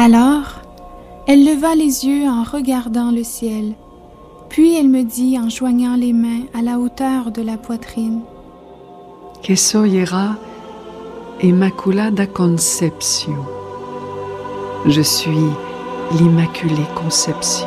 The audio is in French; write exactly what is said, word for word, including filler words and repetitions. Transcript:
Alors, elle leva les yeux en regardant le ciel, puis elle me dit en joignant les mains à la hauteur de la poitrine: Que soy era Immaculada Concepción. Je suis l'Immaculée Conception.